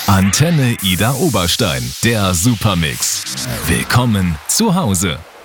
Antenne Ida Oberstein, der Supermix. Willkommen zu Hause.